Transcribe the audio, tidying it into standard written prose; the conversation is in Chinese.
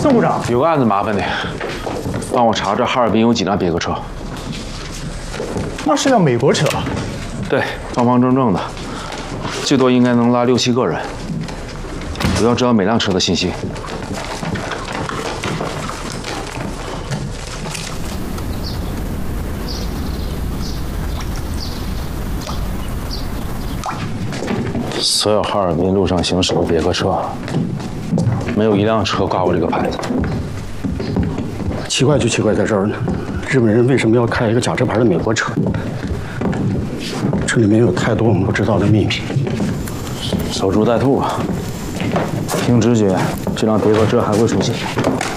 宋部长， 有个案子麻烦你，帮我查查哈尔滨有几辆别克车。 那是辆美国车。 对，方方正正的，最多应该能拉6、7个人。我要知道每辆车的信息。所有哈尔滨路上行驶的别克车，没有一辆车挂过这个牌子。 奇怪就奇怪在这儿呢，日本人为什么要开一个假车牌的美国车？这里面有太多我们不知道的秘密。 守株待兔吧。凭直觉，这辆别克车还会出现。